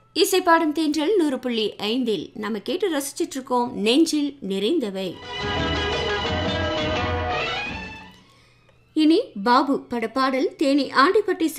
இசைப்பாடும் தேன்றல் 100.5 நம்ம கேட்டு ரசிச்சிட்டு இருக்கோம் நெஞ்சில் நிறைந்தவை. இனி பாபு பட பாடல். தேனி ஆண்டிப்பட்டி